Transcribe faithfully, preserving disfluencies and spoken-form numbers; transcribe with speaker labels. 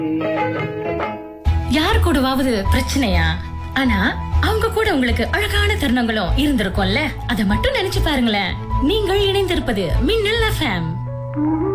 Speaker 1: யாரு கூடவாவது பிரச்சனையா? ஆனா அவங்க கூட உங்களுக்கு அழகான தருணங்களும் இருந்திருக்கும்ல. அத மட்டும் நினைச்சு பாருங்களேன். நீங்கள் இணைந்திருப்பது மின்னல் எஃப்எம்.